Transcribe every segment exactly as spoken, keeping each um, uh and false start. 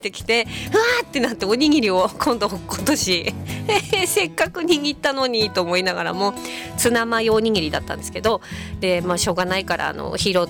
ってきて、うわーってなっておにぎりを今度今年せっかく握ったのにと思いながらも、ツナマヨおにぎりだったんですけど、で、まあ、しょうがないからあの拾って、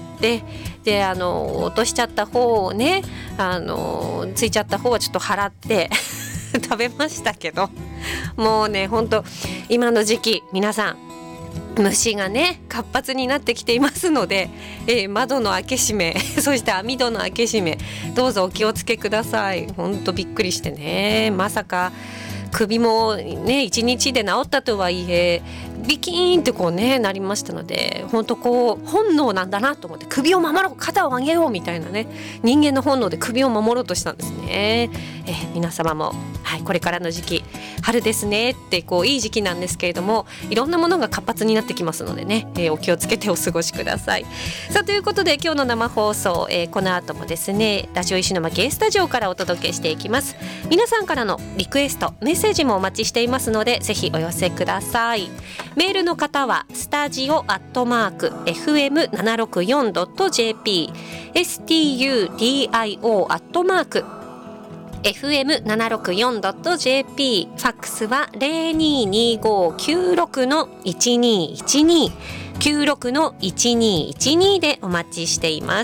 であの落としちゃった方をね、あのついちゃった方はちょっと払って食べましたけど、もうねほんと今の時期皆さん虫がね活発になってきていますので、えー、窓の開け閉めそして網戸の開け閉めどうぞお気をつけください。ほんとびっくりしてね、まさか首もねいちにちで治ったとはいえビキーンってこうねなりましたので、本当こう本能なんだなと思って、首を守ろう、肩を上げようみたいなね、人間の本能で首を守ろうとしたんですね。えー、皆様も、はい、これからの時期春ですねってこういい時期なんですけれども、いろんなものが活発になってきますのでね、えー、お気をつけてお過ごしください。さあということで今日の生放送、えー、この後もですねラジオ石巻 A スタジオからお届けしていきます。皆さんからのリクエストメッセージもお待ちしていますので、ぜひお寄せください。メールの方はスタジオアットマーク エフエムななろくよんドットジェーピー エスティーユーディーアイオー アットマーク エフエムななろくよんドットジェーピー、 ファックスは ゼロにーにーごーきゅうろくのいちにーいちにー きゅうろくのいちにーいちにーでお待ちしています。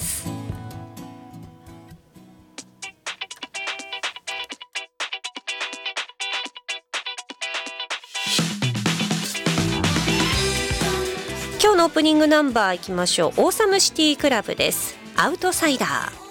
今日のオープニングナンバーいきましょう。オーサムシティクラブです。アウトサイダー。